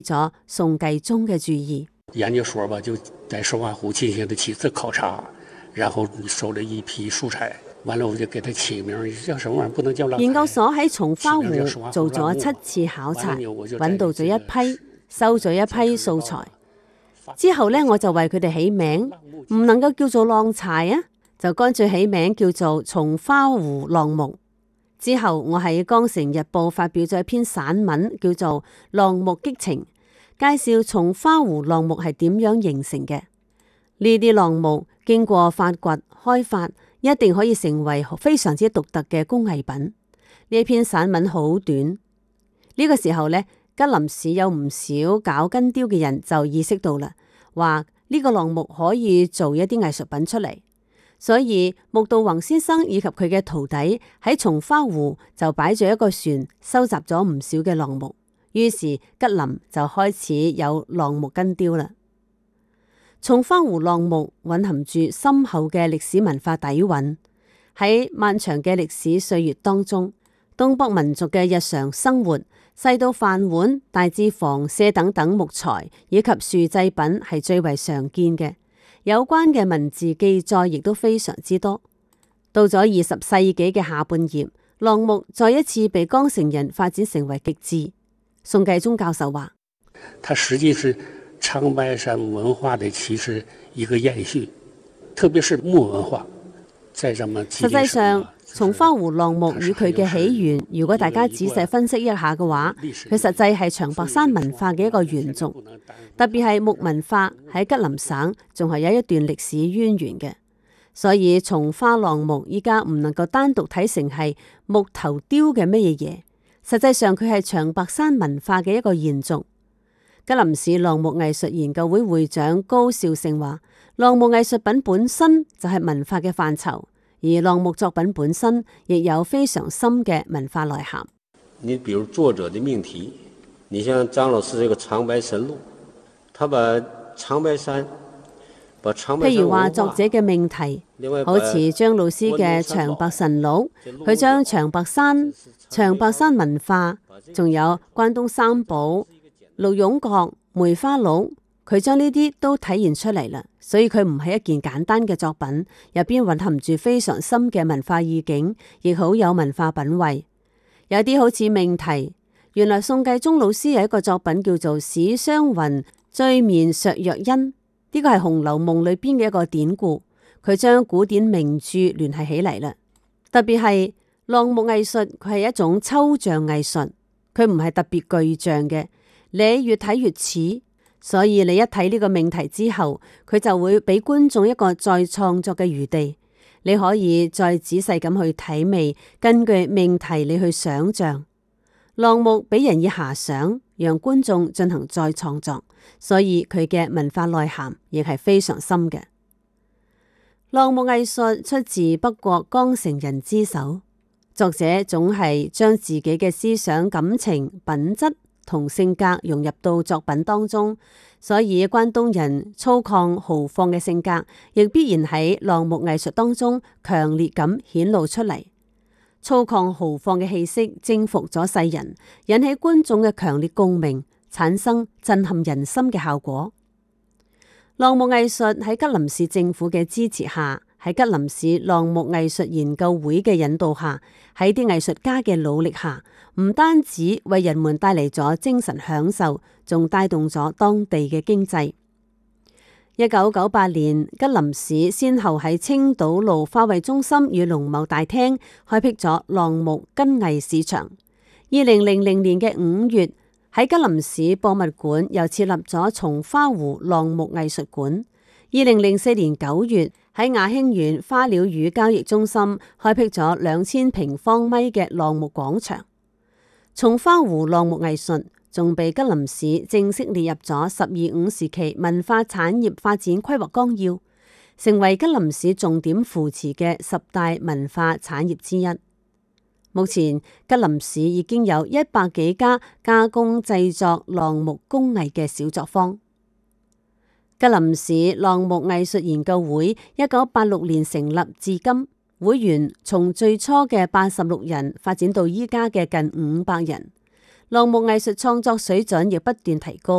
咗宋繼宗嘅注意。 研究所吧就在首灣湖進行了幾次考察，然後收了一批素材，完了我就給他起名，叫什麼玩意不能叫浪彩。 研究所喺松花湖做咗7次考察，揾到咗一批，收咗一批素材。之後呢，我就為佢哋起名，唔能夠叫做浪柴啊，就乾脆起名叫做松花湖浪木。之後我喺《江城日報》發表咗一篇散文，叫做《浪木激情》，介紹松花湖浪木係點樣形成嘅。呢啲浪木經過發掘開發，一定可以成為非常之獨特嘅工藝品。呢一篇散文好短，呢個時候呢，吉林市有唔少搞根雕嘅人就意識到啦，話呢個浪木可以做一啲藝術品出嚟。所以穆道宏先生以及佢嘅徒弟喺松花湖就擺咗一個船，收集咗唔少嘅浪木。於是吉林就開始有浪木根雕啦。松花湖浪木蘊含住深厚嘅歷史文化底蘊，喺漫長嘅歷史歲月當中，東北民族嘅日常生活，細到飯碗、大至房舍等等木材以及樹製品係最為常見嘅。有關嘅文字記載亦都非常之多。到咗20世紀嘅下半葉，浪木再一次被江城人發展成為極致。宋繼宗教授話： 它實際是長白山文化的其實一個延續，特別是木文化。在這麼實際上，松花湖浪木與佢嘅起源，如果大家仔細分析一下嘅話，佢實際係長白山文化嘅一個延續。特別係木文化喺吉林省仲係有一段歷史淵源嘅，所以松花浪木依家唔能夠單獨睇成係木頭雕嘅乜嘢嘢，實際上佢係長白山文化嘅一個延續。吉林市浪木藝術研究會會長高少勝話：浪木藝術品本身就係文化嘅範疇，而浪木作品本身亦有非常深嘅文化內涵。 你比如作者的命題，你像張老師這個長白神錄，他把長白山， 譬如話作者嘅命題，好似張老師嘅長白神錄，佢將長白山文化，仲有關東三寶、鹿茸角、梅花鹿，佢將呢啲都體現出嚟啦。所以佢唔係一件簡單嘅作品，入邊蘊含住非常深嘅文化意境，亦好有文化品味。有啲好似命題，原來宋繼宗老師有一個作品叫做《史湘雲醉面削弱恩》，呢個係《紅樓夢》裏邊嘅一個典故，佢將古典名著聯繫起嚟啦。特別係浪木藝術，佢係一種抽象藝術，佢唔係特別具象嘅，你越睇越似。所以你一睇呢個命題之後，佢就會俾觀眾一個再創作嘅餘地，你可以再仔細咁去體味，根據命題你去想象。浪木俾人以遐想，讓觀眾進行再創作，所以佢嘅文化內涵亦係非常深嘅。浪木藝術出自北國江城人之手，作者總係將自己嘅思想、感情、品質同性格融入到作品當中，所以關東人粗獷豪放嘅性格，亦必然喺浪木藝術當中強烈咁顯露出嚟。粗獷豪放嘅氣息征服咗世人，引起觀眾嘅強烈共鳴，產生震撼人心嘅效果。浪木藝術喺吉林市政府嘅支持下，喺吉林市浪木藝術研究會嘅引導下，喺啲藝術家嘅努力下，唔單止為人們帶嚟咗精神享受，仲帶動咗當地嘅經濟。1998年，吉林市先後喺青島路花卉中心與農貿大廳開闢咗浪木根藝市場。2000年嘅5月，喺吉林市博物館又設立咗松花湖浪木藝術館。2004年9月，喺雅興縣花鳥魚交易中心開闢咗2000平方米嘅浪木廣場。松花湖浪木藝術仲被吉林市正式列入咗12.5時期文化產業發展規劃綱要，成為吉林市重點扶持嘅10大文化產業之一。目前吉林市已經有100幾家加工製作浪木工藝嘅小作坊。吉林市浪木藝術研究會1986年成立至今，會員從最初嘅86人發展到依家嘅近500人。浪木藝術創作水準亦不斷提高。